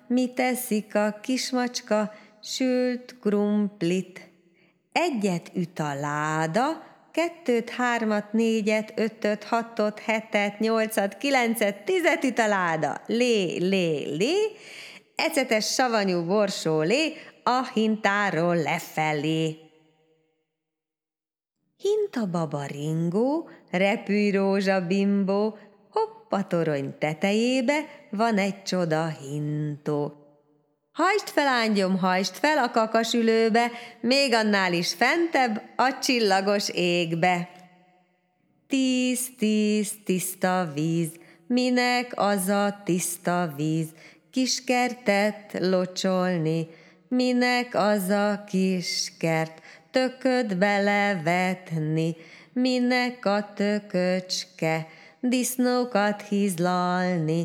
mit eszik a kismacska, sült krumplit. Egyet üt a láda, kettőt, hármat, négyet, ötöt, hatot, hetet, nyolcat, kilencet, 10 üt a láda. Lé, lé, lé, ecetes savanyú borsó lé, a hintáról lefelé. Hinta-baba ringó, repülj rózsa bimbó, hopp a torony tetejébe, van egy csoda hintó. Hajtsd fel, ángyom, hajtsd fel a kakasülőbe, még annál is fentebb a csillagos égbe. 10, 10 tiszta víz, minek az a tiszta víz, kis kertet locsolni, minek az a kis kert, tököt belevetni, minek a tököcske, disznókat hízlalni,